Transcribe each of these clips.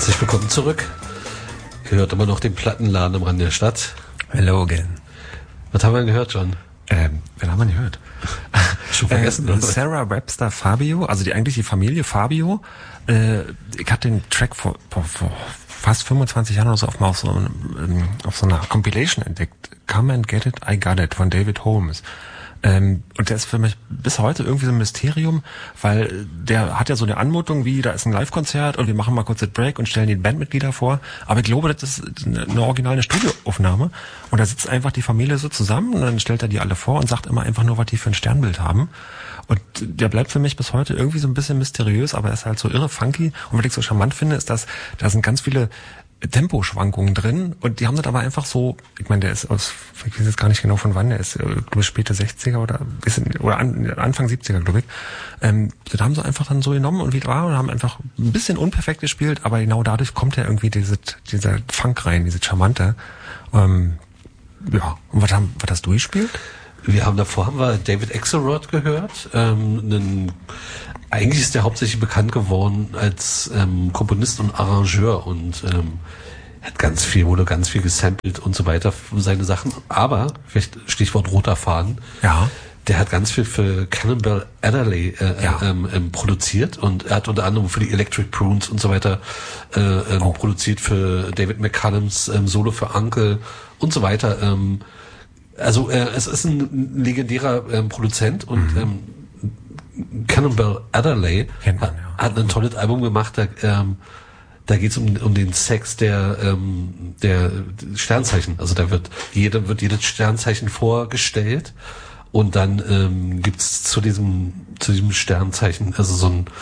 Herzlich willkommen zurück. Ihr hört immer noch den Plattenladen am Rand der Stadt. Hello again. Was haben wir denn gehört, John? Wen haben wir denn gehört? Schon vergessen, oder? Sarah Webster Fabio, also die Familie Fabio. Ich hatte den Track vor fast 25 Jahren oder so auf so einer Compilation entdeckt. Come and Get It, I Got It von David Holmes. Und der ist für mich bis heute irgendwie so ein Mysterium, weil der hat ja so eine Anmutung wie, da ist ein Live-Konzert und wir machen mal kurz das Break und stellen die Bandmitglieder vor. Aber ich glaube, das ist eine originale Studioaufnahme. Und da sitzt einfach die Familie so zusammen und dann stellt er die alle vor und sagt immer einfach nur, was die für ein Sternbild haben. Und der bleibt für mich bis heute irgendwie so ein bisschen mysteriös, aber er ist halt so irre funky. Und was ich so charmant finde, ist, dass da sind ganz viele Temposchwankungen drin und die haben das aber einfach so, ich meine, der ist aus, ich weiß jetzt gar nicht genau von wann, der ist, glaube ich, späte 60er oder Anfang 70er, glaube ich. Das haben sie einfach dann so genommen und wie war und haben einfach ein bisschen unperfekt gespielt, aber genau dadurch kommt ja irgendwie dieser Funk rein, diese Charmante. Ja, und was hast du gespielt? Davor haben wir David Axelrod gehört. Eigentlich ist der hauptsächlich bekannt geworden als Komponist und Arrangeur und wurde ganz viel gesampelt und so weiter für seine Sachen. Aber, vielleicht Stichwort roter Faden, ja. Der hat ganz viel für Cannonball Adderley produziert und er hat unter anderem für die Electric Prunes und so weiter produziert, für David McCallums Solo für Uncle und so weiter. Es ist ein legendärer Produzent und Cannonball Adderley hat ein tolles Album gemacht, da geht's um den Sex der Sternzeichen. Also da wird jedes Sternzeichen vorgestellt und dann gibt's zu diesem Sternzeichen also so ein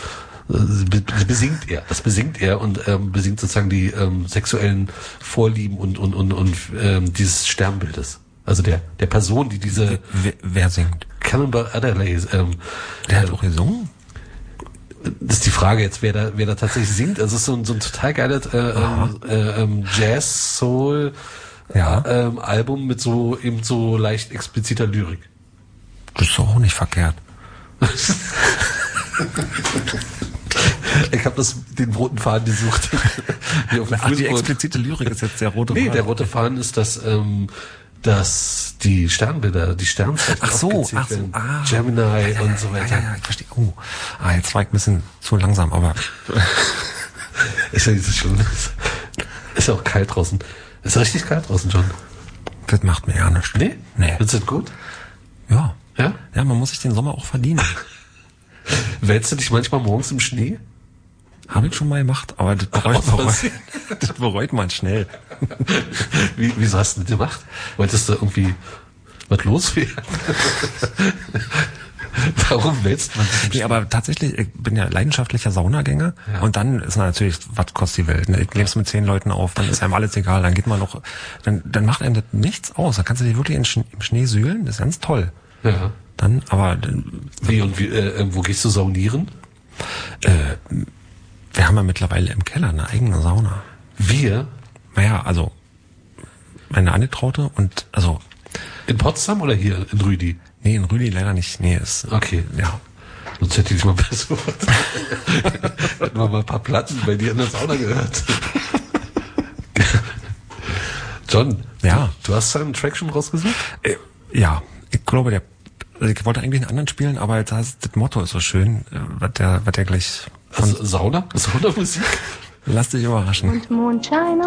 das besingt er und besingt sozusagen die sexuellen Vorlieben und dieses Sternbildes. Also der Person, die diese... Wer singt? Cannonball Adderley. Der hat auch gesungen? Das ist die Frage jetzt, wer da tatsächlich singt. Also es ist so ein total geiles Jazz-Soul-Album mit so leicht expliziter Lyrik. Das ist doch auch nicht verkehrt. Ich habe den roten Faden gesucht. Die explizite Lyrik ist jetzt der rote Faden. Nee, der rote Faden ist, dass die Sternbilder, die Sternzeichen aufgezählt werden. Gemini und so weiter. Ja, ich verstehe. Jetzt war ich ein bisschen zu langsam, aber... Ist ja nicht so schlimm. Ist ja auch kalt draußen. Ist richtig kalt draußen, John. Das macht mir ja nichts. Nee? Findest du das gut? Ja. Ja? Ja, man muss sich den Sommer auch verdienen. Wälzt du dich manchmal morgens im Schnee? Habe ich schon mal gemacht, aber das bereut man schnell. Wieso hast du das gemacht? Wolltest du irgendwie was loswerden? Warum wälzt man sich? Nee, aber tatsächlich, ich bin ja leidenschaftlicher Saunagänger und dann ist natürlich, was kostet die Welt? Ne? Ich lebst mit 10 Leuten auf, dann ist einem alles egal, dann geht man noch, dann macht einem das nichts aus, dann kannst du dich wirklich im Schnee sühlen, das ist ganz toll. Ja. Dann, aber... wo gehst du saunieren? Wir haben ja mittlerweile im Keller eine eigene Sauna. Wir? Naja, also meine Angetraute und also... In Potsdam oder hier in Rüdi? Nee, in Rüdi leider nicht. Nee, ist... Okay. Ja. Sonst hätte ich mal besucht. Hätten wir mal ein paar Platten bei dir in der Sauna gehört. John, ja. Du hast einen Track schon rausgesucht? Ja, ich glaube, ich wollte eigentlich einen anderen spielen, aber jetzt das Motto ist so schön, was der gleich... Sauna? Saunamusik? Lass dich überraschen. Und Mondschein